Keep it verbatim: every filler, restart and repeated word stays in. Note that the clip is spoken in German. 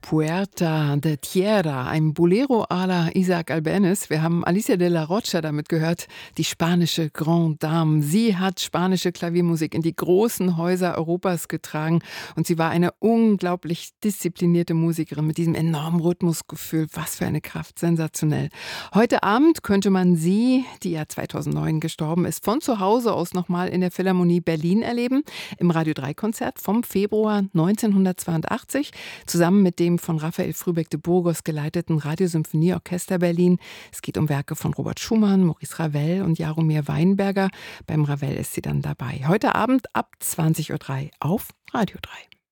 Puerta de Tierra, ein Bolero à la Isaac Albéniz. Wir haben Alicia de la Rocha damit gehört, die spanische Grande Dame. Sie hat spanische Klaviermusik in die großen Häuser Europas getragen und sie war eine unglaublich disziplinierte Musikerin mit diesem enormen Rhythmusgefühl. Was für eine Kraft, sensationell. Heute Abend könnte man sie, die ja zweitausendneun gestorben ist, von zu Hause aus nochmal in der Philharmonie Berlin erleben, im Radio drei Konzert vom Februar neunzehnhundertzweiundachtzig, zusammen mit dem von Raphael Frühbeck de Burgos geleiteten Radiosymphonieorchester Berlin. Es geht um Werke von Robert Schumann, Maurice Ravel und Jaromir Weinberger. Beim Ravel ist sie dann dabei. Heute Abend ab zwanzig Uhr drei auf Radio drei.